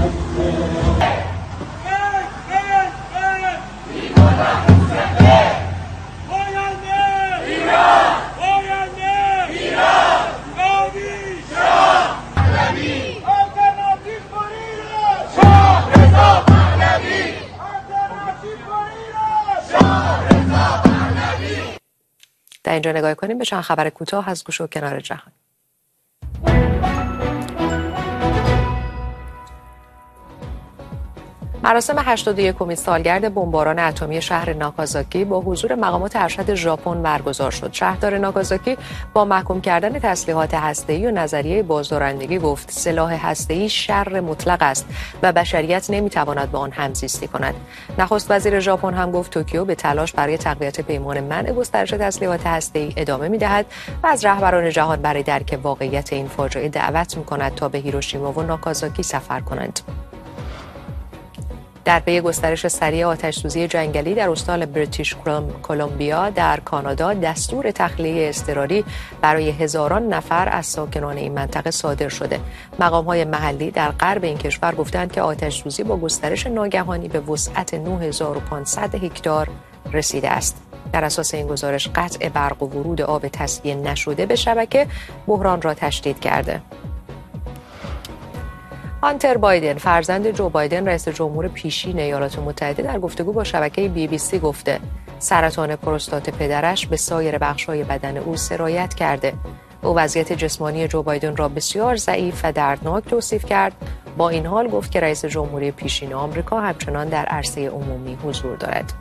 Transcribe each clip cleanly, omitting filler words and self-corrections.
در اینجا نگاه کنیم به چند خبر کوتاه از گوش و کنار جهان. مراسم 81مین سالگرد بمباران اتمی شهر ناکازاکی با حضور مقامات ارشد ژاپن برگزار شد. شهردار ناکازاکی با محکوم کردن تسلیحات هسته‌ای و نظریه بازدارندگی گفت سلاح هسته‌ای شر مطلق است و بشریت نمی‌تواند با آن همزیستی کند. نخست وزیر ژاپن هم گفت توکیو به تلاش برای تقویت پیمان منع گسترش تسلیحات هسته‌ای ادامه می‌دهد و از رهبران جهان برای درک واقعیت این فاجعه دعوت می‌کند تا به هیروشیما و ناکازاکی سفر کنند. در پی گسترش سریع آتش‌سوزی جنگلی در استان بریتیش کلمبیا در کانادا دستور تخلیه اضطراری برای هزاران نفر از ساکنان این منطقه صادر شده. مقام‌های محلی در غرب این کشور گفتند که آتش‌سوزی با گسترش ناگهانی به وسعت 9500 هکتار رسیده است. در اساس این گزارش قطع برق و ورود آب تصفیه نشده به شبکه بحران را تشدید کرده. هانتر بایدن فرزند جو بایدن رئیس جمهور پیشین ایالات متحده در گفتگو با شبکه BBC گفته سرطان پروستات پدرش به سایر بخش‌های بدن او سرایت کرده. او وضعیت جسمانی جو بایدن را بسیار ضعیف و دردناک توصیف کرد. با این حال گفت که رئیس جمهوری پیشین آمریکا همچنان در عرصه عمومی حضور دارد.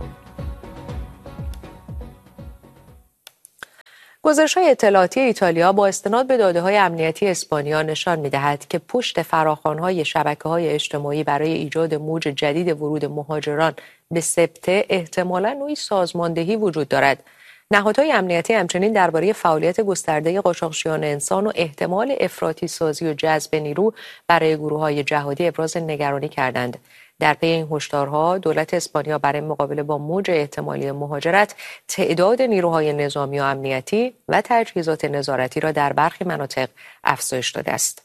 گزارش‌های اطلاعاتی ایتالیا با استناد به داده‌های امنیتی اسپانیا نشان می‌دهد که پشت فراخوان‌های شبکه‌های اجتماعی برای ایجاد موج جدید ورود مهاجران به سبته احتمالاً نوعی سازماندهی وجود دارد. نهادهای امنیتی همچنین درباره فعالیت گسترده قاچاقچیان انسان و احتمال افراطی‌سازی و جذب نیرو برای گروه‌های جهادی ابراز نگرانی کردند. در پی این هشدارها دولت اسپانیا برای مقابله با موج احتمالی مهاجرت تعداد نیروهای نظامی و امنیتی و تجهیزات نظارتی را در برخی مناطق افزایش داده است.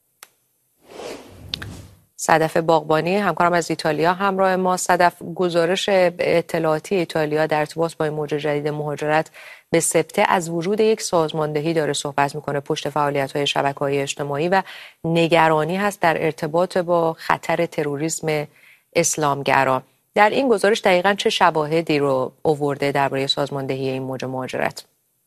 صدف باغبانی همکارم از ایتالیا همراه ما. صدف، گزارش اطلاعاتی ایتالیا در ارتباط با این موج جدید مهاجرت به سبته از وجود یک سازماندهی داره صحبت میکنه پشت فعالیت‌های شبکه‌های اجتماعی و نگرانی هست در ارتباط با خطر تروریسم اسلامگرا. در این گزارش دقیقاً چه شواهدی رو آورده درباره سازماندهی این موج مهاجرت؟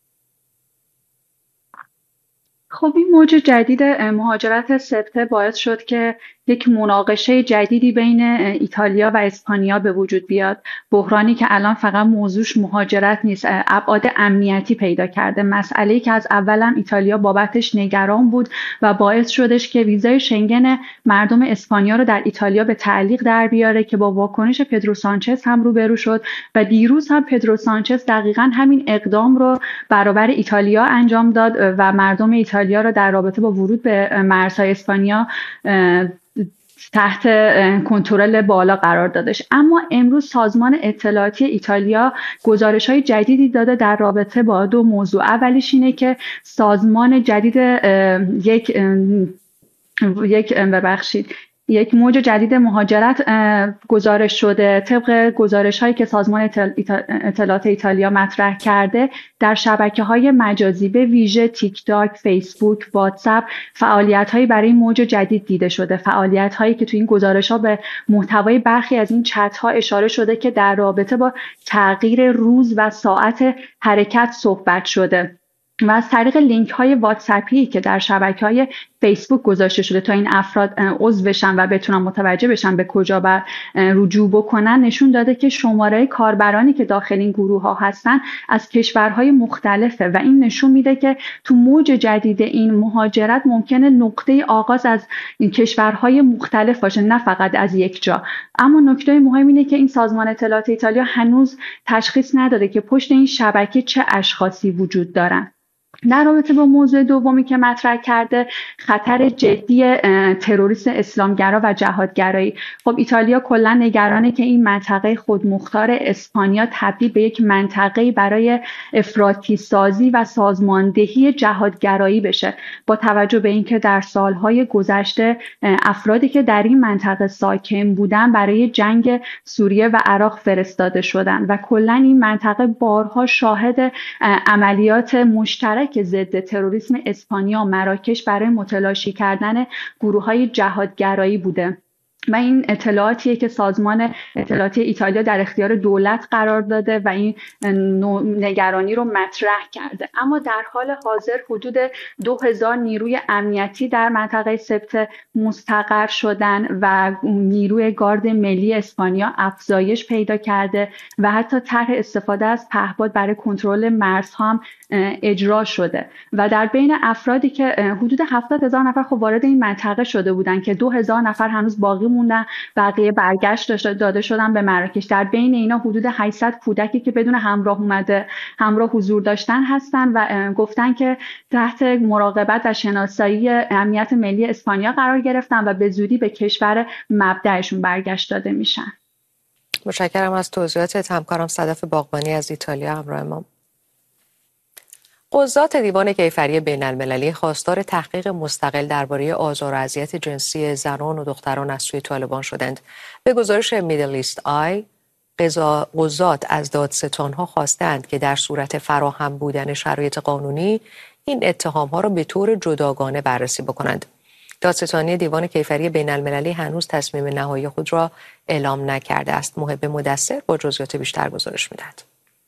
خب این موج جدید مهاجرت سبته باعث شد که یک مناقشه جدیدی بین ایتالیا و اسپانیا به وجود بیاد. بحرانی که الان فقط موضوعش مهاجرت نیست، ابعاد امنیتی پیدا کرده. مسئله‌ای که از اولم ایتالیا بابتش نگران بود و باعث شدش که ویزای شنگن مردم اسپانیا رو در ایتالیا به تعلیق در بیاره که با واکنش پدرو سانچز هم روبرو شد و دیروز هم پدرو سانچز دقیقاً همین اقدام رو برابر ایتالیا انجام داد و مردم ایتالیا رو در رابطه با ورود به مرزهای اسپانیا تحت کنترل بالا قرار دادش. اما امروز سازمان اطلاعاتی ایتالیا گزارش‌های جدیدی داده در رابطه با دو موضوع. اولیش اینه که سازمان جدید یک موج جدید مهاجرت گزارش شده. طبق گزارش‌هایی که سازمان اطلاعات ایتالیا مطرح کرده در شبکه‌های مجازی به ویژه تیک تاک، فیسبوک، واتساپ فعالیت‌هایی برای موج جدید دیده شده. فعالیت‌هایی که تو این گزارش‌ها به محتوای برخی از این چت‌ها اشاره شده که در رابطه با تغییر روز و ساعت حرکت صحبت شده و از طریق لینک های واتساپی که در شبکه‌های فیسبوک گذاشته شده تا این افراد عضو بشن و بتونن متوجه بشن به کجا رجوع بکنن، نشون داده که شماره کاربرانی که داخل این گروه ها هستن از کشورهای مختلفه و این نشون میده که تو موج جدید این مهاجرت ممکنه نقطه آغاز از این کشورهای مختلف باشه، نه فقط از یک جا. اما نکته مهم اینه که این سازمان اطلاعات ایتالیا هنوز تشخیص نداده که پشت این شبکه چه اشخاصی وجود دارن. در رابطه با موضوع دومی که مطرح کرده، خطر جدی تروریسم اسلامگرا و جهادگرایی. خب ایتالیا کلا نگرانه که این منطقه خودمختار اسپانیا تبدیل به یک منطقه برای افراطی سازی و سازماندهی جهادگرایی بشه، با توجه به اینکه در سالهای گذشته افرادی که در این منطقه ساکن بودن برای جنگ سوریه و عراق فرستاده شدن و کلا این منطقه بارها شاهد عملیات مشترک ضد تروریسم اسپانیا و مراکش برای متلاشی کردن گروه‌های جهادگرایی بوده و این اطلاعاتیه که سازمان اطلاعاتی ایتالیا در اختیار دولت قرار داده و این نگرانی رو مطرح کرده. اما در حال حاضر حدود 2000 نیروی امنیتی در منطقه سبته مستقر شدن و نیروی گارد ملی اسپانیا افزایش پیدا کرده و حتی طرح استفاده از پهپاد برای کنترل مرزها هم اجرا شده و در بین افرادی که حدود 70,000 نفر خب وارد این منطقه شده بودن که 2000 نفر هنوز باقی موندن، بقیه برگشت داده شدن به مراکش. در بین اینا حدود 800 کودکی که بدون همراه حضور داشتن هستن و گفتن که تحت مراقبت و شناسایی امنیت ملی اسپانیا قرار گرفتن و به زودی به کشور مبدأشون برگشت داده میشن. متشکرم از توضیحاتت. همکارم صدف باغبانی از ایتالیا همراه ما. قضات دیوان کیفری بین المللی خواستار تحقیق مستقل درباره آزار و اذیت جنسی زنان و دختران از سوی طالبان شدند. به گزارش میدل ایست آی، قضات از دادستانها خواستند که در صورت فراهم بودن شرایط قانونی این اتهامها را به طور جداگانه بررسی بکنند. دادستانی دیوان کیفری بین المللی هنوز تصمیم نهایی خود را اعلام نکرده است. محب مدثر با جزئیات بیشتر گزارش می‌دهد.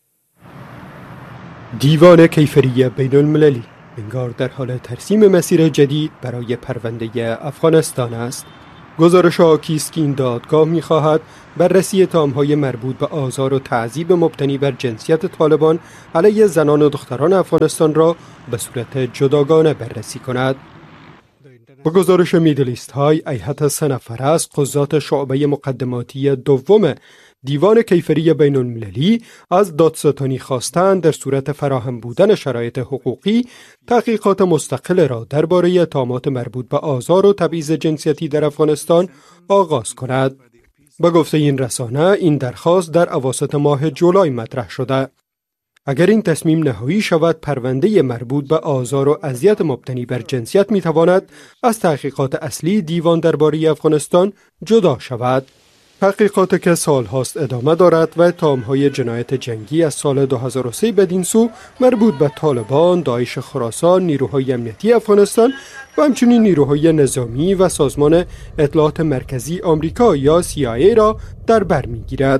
دیوان کیفری بین المللی انگار در حال ترسیم مسیر جدید برای پرونده افغانستان است. گزارش آکی است که این دادگاه می‌خواهد بررسی اتهام‌های مربوط به آزار و تعذیب مبتنی بر جنسیت طالبان علیه زنان و دختران افغانستان را به صورت جداگانه بررسی کند. با گزارش میدل ایست های، هیئت 3 نفره از قضات شعبه مقدماتی دوم دیوان کیفری بین المللی از دادستانی خواستند در صورت فراهم بودن شرایط حقوقی تحقیقات مستقل را درباره اتهامات مربوط به آزار و تبعیض جنسیتی در افغانستان آغاز کند. به گفته این رسانه، این درخواست در اواسط ماه جولای مطرح شده. اگر این تصمیم نهایی شود، پرونده مربوط به آزار و اذیت مبتنی بر جنسیت میتواند از تحقیقات اصلی دیوان درباره افغانستان جدا شود. تحقیقات که سالهاست ادامه دارد و اتهام‌های جنایت جنگی از سال 2003 بدین سو مربوط به طالبان، داعش خراسان، نیروهای امنیتی افغانستان و همچنین نیروهای نظامی و سازمان اطلاعات مرکزی آمریکا یا CIA را در بر می‌گیرد.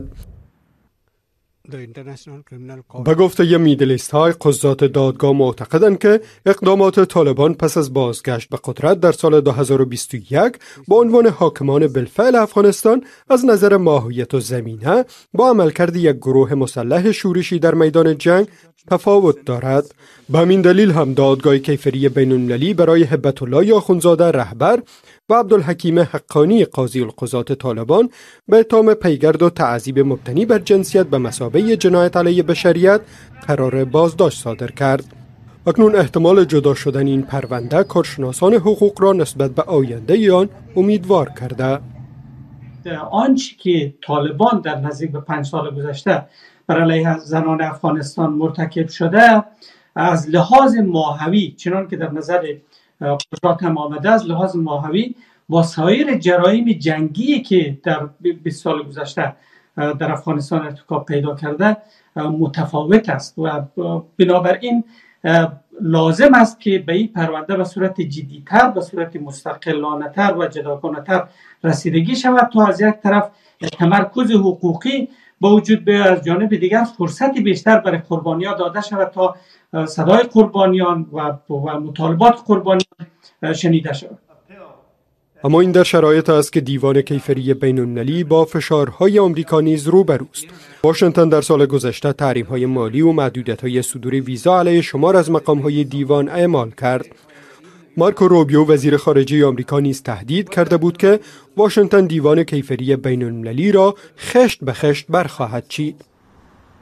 به گفته میدل ایست های، قضات دادگاه معتقدند که اقدامات طالبان پس از بازگشت به قدرت در سال 2021 با عنوان حاکمان بالفعل افغانستان از نظر ماهیت و زمینه با عملکرد یک گروه مسلح شورشی در میدان جنگ تفاوت دارد. به همین دلیل هم دادگاه کیفری بین المللی برای هبت الله آخوندزاده رهبر و عبدالحکیم حقانی قاضی القضات طالبان به اتهام پیگرد و تعذیب مبتنی بر جنسیت به مثابه جنایت علیه بشریت قرار بازداشت صادر کرد. اکنون احتمال جدا شدن این پرونده کارشناسان حقوق را نسبت به آینده آن امیدوار کرده. آنچه که طالبان در نزدیک به 5 سال گذشته بر علیه زنان افغانستان مرتکب شده، از لحاظ ماهوی چنان که در نظر قضات هم آمده، از لحاظ ماهوی با سایر جرایم جنگی که در 20 سال گذشته در افغانستان ارتکاب پیدا کرده متفاوت است و بنابراین لازم است که به این پرونده به صورت جدی‌تر، به صورت مستقلانه‌تر و جداگانه‌تر رسیدگی شود تا از یک طرف تمرکز حقوقی با وجود بیاید، از جانب دیگر فرصتی بیشتر برای قربانیان داده شود تا صدای قربانیان و مطالبات قربانیان شنیده شود. اما این در شرایط است که دیوان کیفری بین المللی با فشارهای آمریکا نیز روبروست. واشنگتن در سال گذشته تحریم‌های مالی و محدودیت‌های صدور ویزا علیه شمار از مقام‌های دیوان اعمال کرد. مارکو روبیو وزیر خارجه آمریکا نیز تهدید کرده بود که واشنگتن دیوان کیفری بین المللی را خشت به خشت برخواهد چید.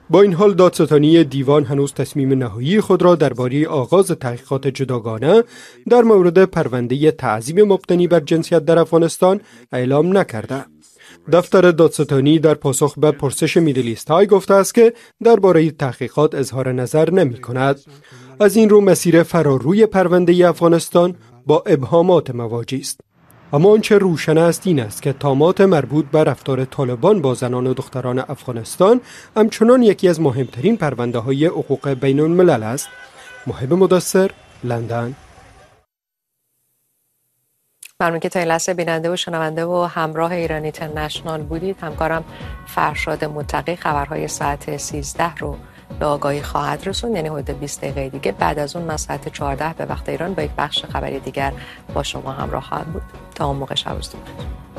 با این حال دادستانی دیوان هنوز تصمیم نهایی خود را درباره آغاز تحقیقات جداگانه در مورد پرونده تعذیب مبتنی بر جنسیت در افغانستان اعلام نکرده. دفتر دادستانی در پاسخ به پرسش میدل ایست های گفته است که درباره تحقیقات اظهار نظر نمی کند. از این رو مسیر فراروی پرونده افغانستان با ابهامات مواجه است. اما آنچه روشن است این است که تهمات مربوط به رفتار طالبان با زنان و دختران افغانستان همچنان یکی از مهمترین پرونده های حقوق بین الملل است. محب مدثر، لندن. ممنون که تا این لحظه بیننده و شنونده و همراه ایران اینترنشنال بودید. همکارم فرشاد متقی خبرهای ساعت 13 رو به آگاهی خواهد رسوند، یعنی حدود 20 دقیقه دیگه. بعد از اون ساعت 14 به وقت ایران با یک بخش خبری دیگر با شما همراه خواهد بود. تا اون موقع شب و روز بخیر.